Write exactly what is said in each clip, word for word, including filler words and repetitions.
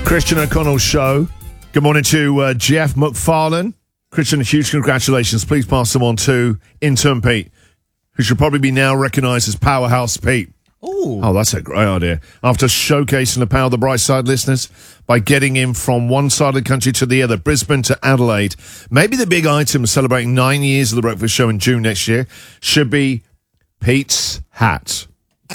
Christian O'Connell Show. Good morning to uh, Jeff McFarlane. Christian, huge congratulations. Please pass them on to intern Pete, who should probably be now recognised as Powerhouse Pete. Ooh. Oh, that's a great idea. After showcasing the power of the bright side, listeners, by getting him from one side of the country to the other, Brisbane to Adelaide, maybe the big item celebrating nine years of the Breakfast Show in June next year should be Pete's hat.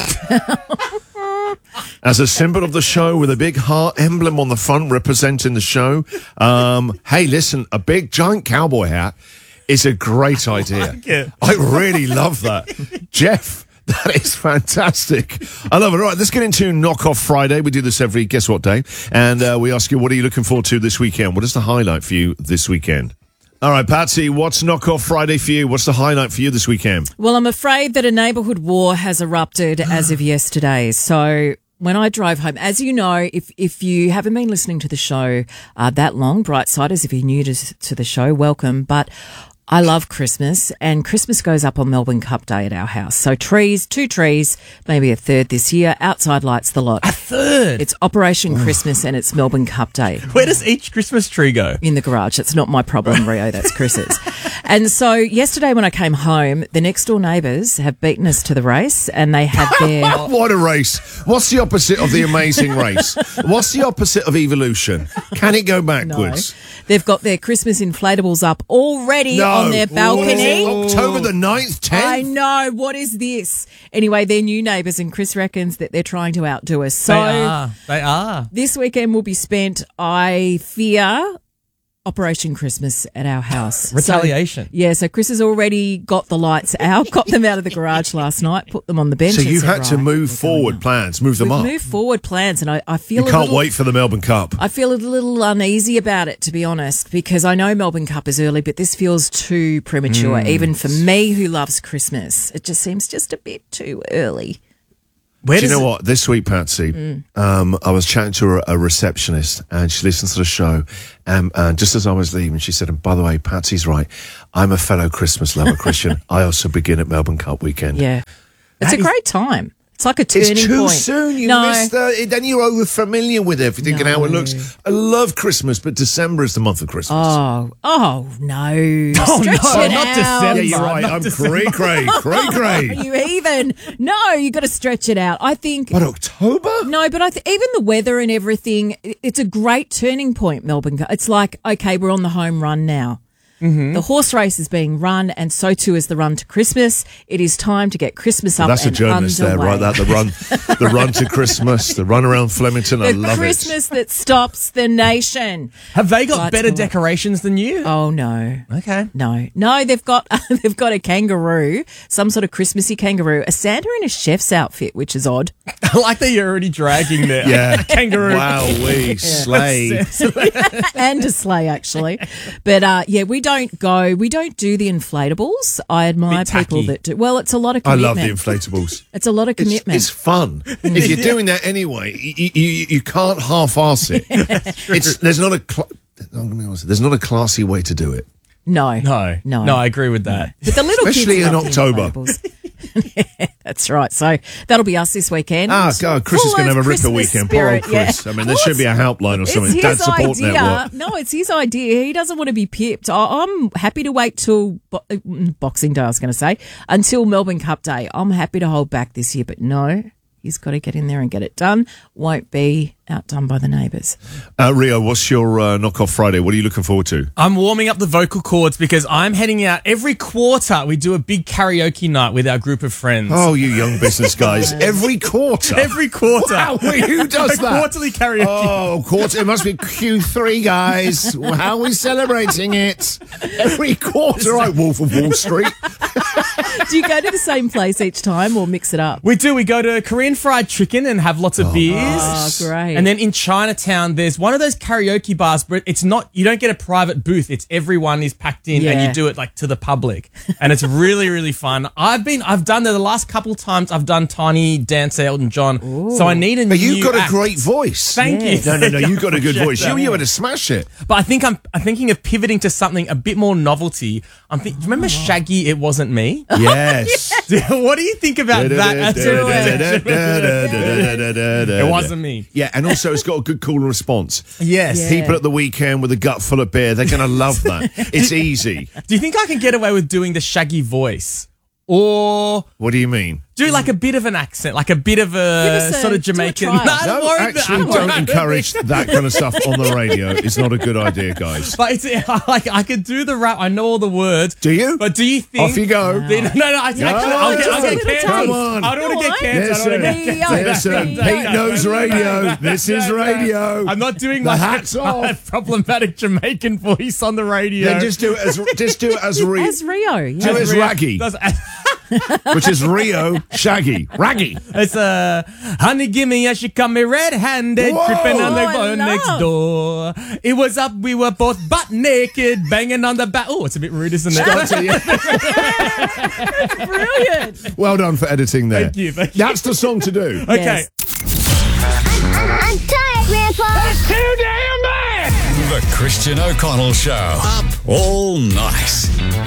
As a symbol of the show with a big heart emblem on the front representing the show. Um, hey, listen, a big giant cowboy hat is a great idea. I, I really love that. Jeff, that is fantastic. I love it. All right, let's get into Knock Off Friday. We do this every guess what day. And uh, we ask you, what are you looking forward to this weekend? What is the highlight for you this weekend? All right, Patsy, what's Knock Off Friday for you? What's the highlight for you this weekend? Well, I'm afraid that a neighbourhood war has erupted as of yesterday. So when I drove home, as you know, if if you haven't been listening to the show uh, that long, Brightsiders, if you're new to, to the show, welcome. But I love Christmas, and Christmas goes up on Melbourne Cup Day at our house. So trees, two trees, maybe a third this year. Outside lights the lot. A third? It's Operation Christmas, and it's Melbourne Cup Day. Where does each Christmas tree go? In the garage. That's not my problem, Rio. That's Chris's. And so yesterday when I came home, the next door neighbours have beaten us to the race, and they had their... What a race. What's the opposite of the Amazing Race? What's the opposite of evolution? Can it go backwards? No. They've got their Christmas inflatables up already no. on their balcony. Ooh. October the ninth, tenth? I know. What is this? Anyway, they're new neighbours, and Chris reckons that they're trying to outdo us. So they are. They are. This weekend will be spent, I fear, Operation Christmas at our house. Retaliation. So, yeah, so Chris has already got the lights out, got them out of the garage last night, put them on the bench. So you said, had to right, move forward plans, move them We've up. Move forward plans, and I, I feel You a can't little, wait for the Melbourne Cup. I feel a little uneasy about it, to be honest, because I know Melbourne Cup is early, but this feels too premature, mm. even for me who loves Christmas. It just seems just a bit too early. Where Do you know it... what? This week, Patsy, mm. um, I was chatting to a, a receptionist, and she listens to the show, and, and just as I was leaving, she said, and by the way, Patsy's right, I'm a fellow Christmas lover, Christian. I also begin at Melbourne Cup weekend. Yeah. It's that a great is... time. It's like a turning point. It's too point. soon. You no. missed the, then you're over familiar with everything no. and how it looks. I love Christmas, but December is the month of Christmas. Oh, oh no! Oh Stretch no, it not out. December. Yeah, you're right. Not I'm December. cray cray, cray cray. You even no, you got to stretch it out. I think. What, October? No, but I th- even the weather and everything. It's a great turning point, Melbourne. It's like, okay, we're on the home run now. Mm-hmm. The horse race is being run, and so too is the run to Christmas. It is time to get Christmas up. Well, that's and a journalist underway. there, right? That the run, the run to Christmas, the run around Flemington. The I love Christmas it. that stops the nation. Have they got Lights better all decorations than you? Oh no. Okay. No, no, they've got they've got a kangaroo, some sort of Christmassy kangaroo, a Santa in a chef's outfit, which is odd. I like that you're already dragging there. Yeah, kangaroo. Wow, we slay and a sleigh actually, but uh, yeah, we don't go. We don't do the inflatables. I admire people that do. Well, it's a lot of I commitment. love the inflatables. It's a lot of commitment. It's, it's fun. If you're doing that anyway, you, you, you can't half-arse it. It's there's not a cl- there's not a classy way to do it. No, no, no, no. I agree with that. But the little especially kids in love October. The yeah, that's right. So that'll be us this weekend. Ah, God, Chris Full is going to have a Christmas ripper weekend. Spirit, Poor old Chris. Yeah. I mean, there should be a helpline or something. It's Dad his Support idea. Network. No, it's his idea. He doesn't want to be pipped. I- I'm happy to wait till bo- Boxing Day, I was going to say, until Melbourne Cup Day. I'm happy to hold back this year, but no, he's got to get in there and get it done. Won't be outdone by the neighbours. Uh, Rio, what's your uh, Knock-Off Friday? What are you looking forward to? I'm warming up the vocal cords because I'm heading out every quarter. We do a big karaoke night with our group of friends. Oh, you young business guys. Every quarter? Every quarter. Wow, wait, who does a that? Quarterly karaoke. Oh, quarter. It must be Q three, guys. How are we celebrating it? Every quarter. Right, Wolf of Wall Street. Do you go to the same place each time or mix it up? We do. We go to Korean Fried Chicken and have lots of Oh, beers. nice. Oh, great. And then in Chinatown, there's one of those karaoke bars, but it's not, you don't get a private booth. It's everyone is packed in Yeah. and you do it like to the public. And it's really, really fun. I've been, I've done that the last couple of times. I've done Tiny, Dance, Elton John. Ooh. So I need a But new you've got act. a great voice. Thank Yes. you. No, no, no, you've got a good voice. You, that. you had to smash it. But I think I'm, I'm thinking of pivoting to something a bit more novelty. I'm thinking, remember Shaggy, It Wasn't Me? Yeah. Yes. What do you think about that? It wasn't me. Yeah, and also it's got a good call and response. Yes. Yeah. People at the weekend with a gut full of beer, they're going to love that. It's easy. Do you think I can get away with doing the Shaggy voice? Or What do you mean? do like a bit of an accent, like a bit of Give a us a- sort of do a Jamaican. try. No, I don't No, worry about- actually, I don't worry- encourage that kind of stuff on the radio. It's not a good idea, guys. But it's like I could do the rap. I know all the words. Do you? But do you think? Off you go. Then- no, no. I, No, actually, I'll get, I'll just get a little cancelled. Come on. I don't want to Go get on. cancelled. I don't want to Listen, get Yeah, cancelled. listen, yeah, Pete yeah. knows radio. This is radio. I'm not doing The my hat's off. problematic Jamaican voice on the radio. Then just do it as just do it as Rio, As Rio, yeah. do it as Raggy, Does- which is Rio Shaggy. Raggy. It's a uh, honey, gimme, and she come me red-handed, Whoa. tripping on the Oh, I phone love. next door. It was up, we were both butt naked, banging on the back. Oh, it's a bit rude, isn't it? Start to- yeah. Brilliant. Well done for editing there. Thank you, thank you. That's the song to do. Okay. Yes. I'm tired, Grandpa. That's too damn bad. The Christian O'Connell Show. Up all night.